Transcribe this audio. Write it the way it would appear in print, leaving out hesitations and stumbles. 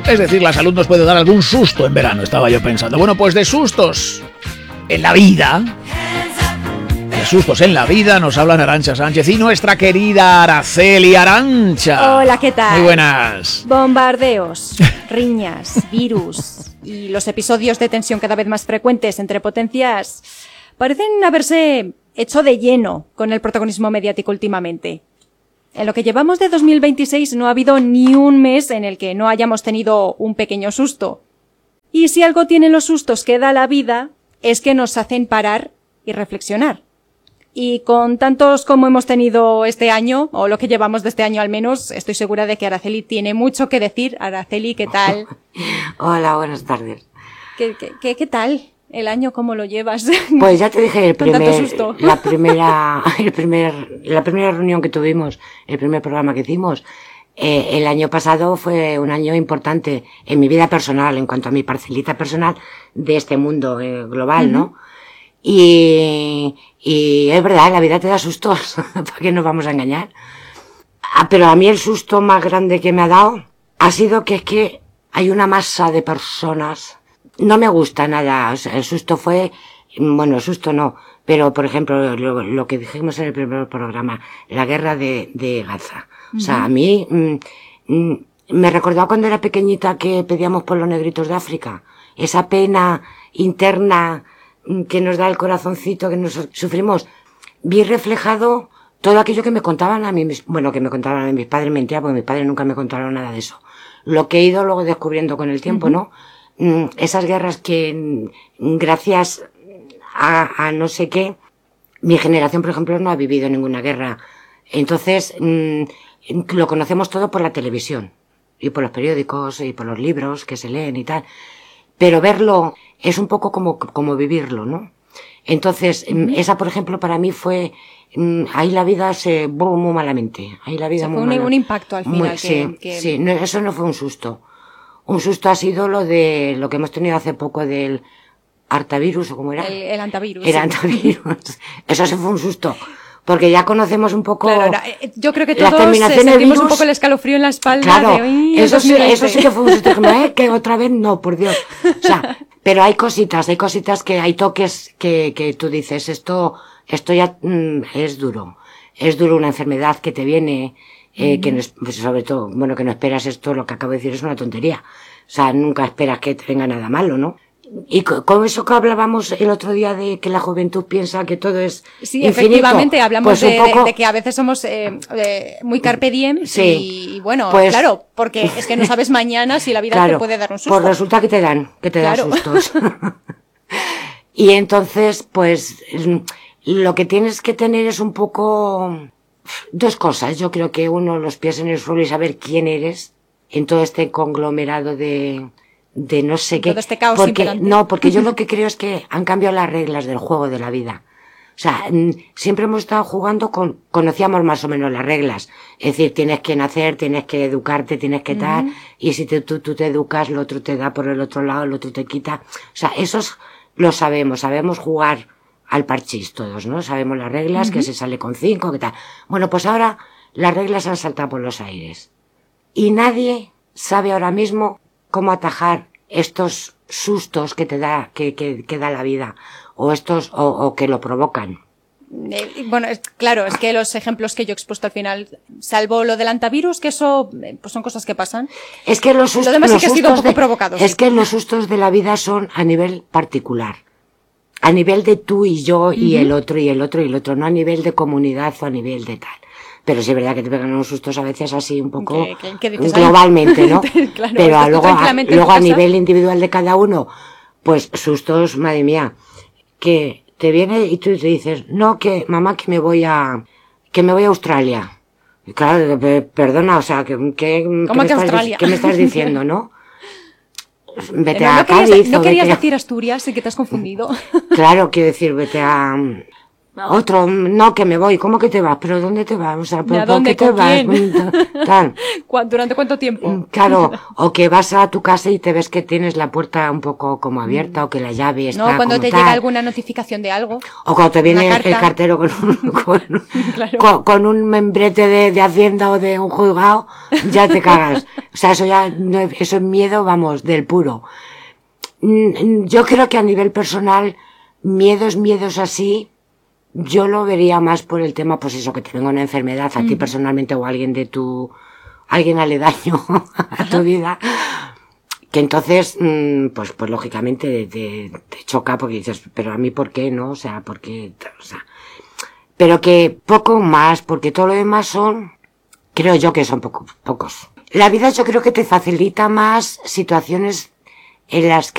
Es decir, la salud nos puede dar algún susto en verano, estaba yo pensando. Bueno, pues de sustos en la vida... De sustos en la vida nos hablan Arantxa Sánchez y nuestra querida Araceli Arantxa. Hola, ¿qué tal? Muy buenas. Bombardeos, riñas, virus y los episodios de tensión cada vez más frecuentes entre potencias parecen haberse hecho de lleno con el protagonismo mediático últimamente. En lo que llevamos de 2026 no ha habido ni un mes en el que no hayamos tenido un pequeño susto. Y si algo tienen los sustos que da la vida, es que nos hacen parar y reflexionar. Y con tantos como hemos tenido este año, o lo que llevamos de este año al menos, estoy segura de que Araceli tiene mucho que decir. Araceli, ¿qué tal? Hola, buenas tardes. ¿Qué tal? ¿El año cómo lo llevas? Pues ya te dije, la primera reunión que tuvimos, el primer programa que hicimos, el año pasado fue un año importante en mi vida personal, en cuanto a mi parcelita personal de este mundo global, ¿no? Y es verdad, la vida te da sustos, ¿para qué nos vamos a engañar? Pero a mí el susto más grande que me ha dado ha sido que es que hay una masa de personas, no me gusta nada, o sea, el susto fue, bueno, el susto no, pero por ejemplo, lo que dijimos en el primer programa, la guerra de Gaza. O sea, a mí, me recordó cuando era pequeñita que pedíamos por los negritos de África, esa pena interna que nos da el corazoncito, que nos sufrimos. Vi reflejado todo aquello que me contaban a mí, bueno, que me contaban a mis padres, mentira, porque mis padres nunca me contaron nada de eso. Lo que he ido luego descubriendo con el tiempo, ¿no? Esas guerras que, gracias a no sé qué, mi generación, por ejemplo, no ha vivido ninguna guerra. Entonces, lo conocemos todo por la televisión, y por los periódicos, y por los libros que se leen y tal. Pero verlo es un poco como vivirlo, ¿no? Entonces, esa, por ejemplo, para mí fue, ahí la vida se muy malamente. Ahí la vida fue un impacto al final. Sí, no, eso no fue un susto. Un susto ha sido lo que hemos tenido hace poco del Artavirus, ¿o cómo era? El antivirus. El antivirus. Eso sí fue un susto. Porque ya conocemos un poco... Claro, yo creo que todos sentimos un poco el escalofrío en la espalda. Claro, eso sí que fue un susto. Que otra vez no, por Dios. O sea, pero hay cositas que hay toques que tú dices, esto ya es duro. Es duro una enfermedad que te viene, que no, sobre todo, bueno, que no esperas esto, lo que acabo de decir es una tontería. O sea, nunca esperas que te venga nada malo, ¿no? Y con eso que hablábamos el otro día de que la juventud piensa que todo es sí, infinito, efectivamente, hablamos pues de que a veces somos muy carpe diem. Sí, y bueno, pues, claro, porque es que no sabes mañana si la vida claro, te puede dar un susto. Pues resulta que te dan sustos. Y entonces, pues, lo que tienes que tener es un poco dos cosas. Yo creo que uno, los pies en el suelo y saber quién eres en todo este conglomerado de no sé qué. Todo este caos porque yo lo que creo es que han cambiado las reglas del juego de la vida. O sea, siempre hemos estado jugando conocíamos más o menos las reglas. Es decir, tienes que nacer, tienes que educarte, tienes que tal, y si tú te educas, el otro te da por el otro lado, el otro te quita. O sea, esos lo sabemos jugar al parchís todos, ¿no? Sabemos las reglas, que se sale con 5, que tal. Bueno, pues ahora las reglas han saltado por los aires. Y nadie sabe ahora mismo cómo atajar estos sustos que te da, que da la vida, o que lo provocan. Bueno, claro, es que los ejemplos que yo he expuesto al final, salvo lo del antivirus, que eso, pues son cosas que pasan. Es que los sustos, lo demás sí que ha sido un poco provocado. Es que los sustos de la vida son a nivel particular. A nivel de tú y yo y el otro y el otro y el otro, no a nivel de comunidad o a nivel de tal. Pero sí es verdad que te pegan unos sustos a veces así un poco globalmente, ¿no? Claro, pero luego a nivel individual de cada uno, pues sustos, madre mía, que te viene y tú te dices, no, que mamá, que me voy a Australia. Y claro, perdona, o sea, ¿qué me estás diciendo, no? Vete a Cádiz. No querías decir Asturias, sí que te has confundido. Claro, quiero decir, vete a Otro, no, que me voy. ¿Cómo que te vas? ¿Pero dónde te vas? O sea, ¿por dónde, qué te vas? Tal. ¿Durante cuánto tiempo? Claro, o que vas a tu casa y te ves que tienes la puerta un poco como abierta, o que la llave está No, cuando como te tal. llega alguna notificación de algo. O cuando te viene una el carta. cartero Claro. con un membrete de Hacienda o de un juzgado, ya te cagas. O sea, eso ya, eso es miedo, vamos, del puro. Yo creo que a nivel personal, miedos así, yo lo vería más por el tema, pues eso, que te venga una enfermedad a ti personalmente o a alguien alguien aledaño a tu vida, que entonces, pues lógicamente te choca porque dices, pero a mí ¿por qué no? O sea, porque, o sea, pero que poco más, porque todo lo demás creo yo que son pocos. La vida yo creo que te facilita más situaciones en las que